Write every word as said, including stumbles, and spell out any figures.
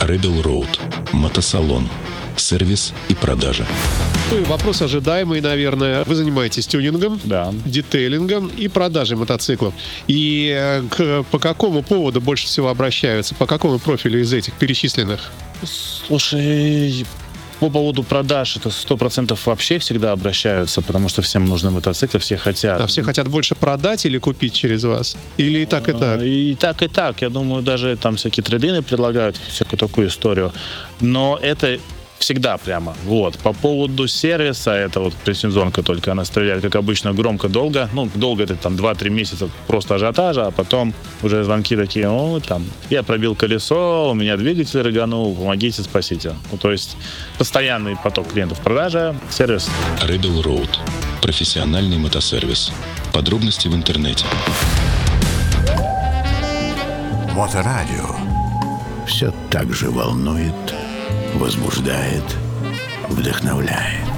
Rebel Road. Мотосалон. Сервис и продажа. Вопрос ожидаемый, наверное. Вы занимаетесь тюнингом, Да. детейлингом и продажей мотоциклов. И к, по какому поводу больше всего обращаются? По какому профилю из этих перечисленных? Слушай, по поводу продаж, это сто процентов вообще всегда обращаются, потому что всем нужны мотоциклы, все хотят. А все хотят больше продать или купить через вас? Или и так, и так? И так, и так. Я думаю, даже там всякие трейдины предлагают, всякую такую историю. Но это всегда прямо. Вот. По поводу сервиса, это вот предсезонка только, она стреляет, как обычно, громко, долго. Ну, долго это там два-три месяца просто ажиотажа, а потом уже звонки такие: о, там, я пробил колесо, у меня двигатель рыганул, помогите, спасите. Ну, то есть постоянный поток клиентов, продажа, сервис. Rebel Road. Профессиональный мотосервис. Подробности в интернете. Моторадио. Все так же волнует, возбуждает, вдохновляет.